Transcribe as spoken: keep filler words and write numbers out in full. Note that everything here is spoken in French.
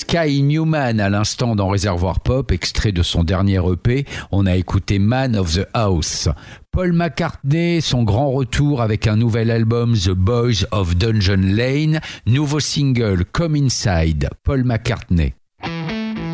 Sky Newman à l'instant dans Réservoir Pop, extrait de son dernier E P. On a écouté Man of the House. Paul McCartney, son grand retour avec un nouvel album The Boys of Dungeon Lane, nouveau single Come Inside, Paul McCartney.